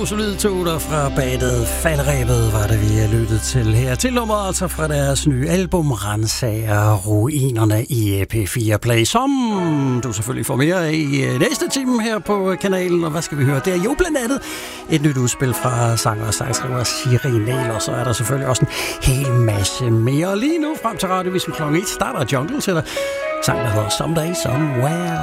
Solide toner fra bandet Faldrebet var det, vi lyttede til her. Til nummeret altså fra deres nye album Ransager Ruinerne i P4 Play, som du selvfølgelig får mere af i næste time her på kanalen. Og hvad skal vi høre? Det er jo blandt andet et nyt udspil fra sanger og sangskriver Siri Nail, og så er der selvfølgelig også en hel masse mere. Lige nu frem til Radiovisen kl. 1 starter Jungle til dig. Sang, der hedder Someday Somewhere.